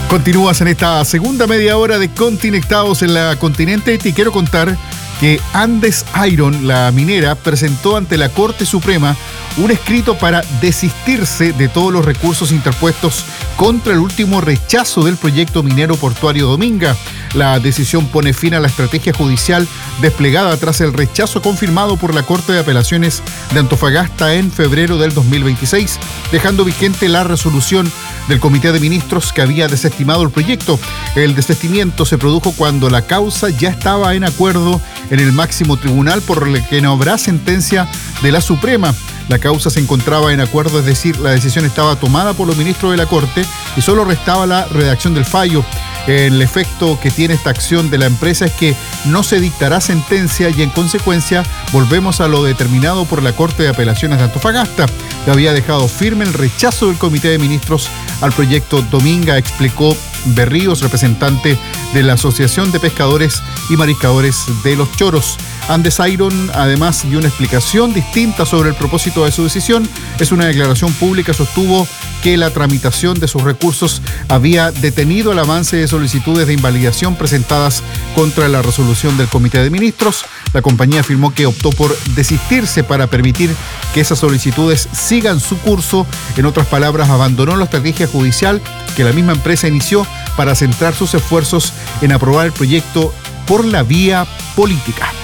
Continúas en esta segunda media hora de Continectados en la Continente. Te quiero contar que Andes Iron, la minera, presentó ante la Corte Suprema un escrito para desistirse de todos los recursos interpuestos contra el último rechazo del proyecto minero portuario Dominga. La decisión pone fin a la estrategia judicial desplegada tras el rechazo confirmado por la Corte de Apelaciones de Antofagasta en febrero del 2026, dejando vigente la resolución del Comité de Ministros que había desestimado el proyecto. El desistimiento se produjo cuando la causa ya estaba en acuerdo en el máximo tribunal, por lo que no habrá sentencia de la Suprema. La causa se encontraba en acuerdo, es decir, la decisión estaba tomada por los ministros de la Corte y solo restaba la redacción del fallo. El efecto que tiene esta acción de la empresa es que no se dictará sentencia y en consecuencia volvemos a lo determinado por la Corte de Apelaciones de Antofagasta, que había dejado firme el rechazo del Comité de Ministros al proyecto Dominga, explicó Berríos, representante de la Asociación de Pescadores y Mariscadores de Los Choros. Andes Iron además dio una explicación distinta sobre el propósito de su decisión. Es una declaración pública, sostuvo que la tramitación de sus recursos había detenido el avance de solicitudes de invalidación presentadas contra la resolución del Comité de Ministros. La compañía afirmó que optó por desistirse para permitir que esas solicitudes sigan su curso. En otras palabras, abandonó la estrategia judicial que la misma empresa inició para centrar sus esfuerzos en aprobar el proyecto por la vía política.